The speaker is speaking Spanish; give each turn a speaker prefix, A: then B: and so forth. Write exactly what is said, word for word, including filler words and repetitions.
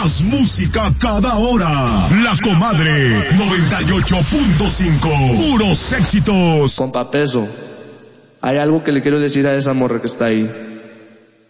A: Más música cada hora. La Comadre noventa y ocho punto cinco. Puros éxitos.
B: Compa Peso, hay algo que le quiero decir a esa morra que está ahí.